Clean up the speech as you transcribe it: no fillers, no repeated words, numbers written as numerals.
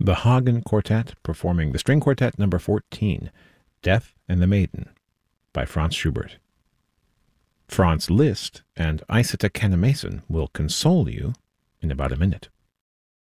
The Hagen Quartet performing the String Quartet number 14, Death and the Maiden, by Franz Schubert. Franz Liszt and Isata Kannemason will console you in about a minute.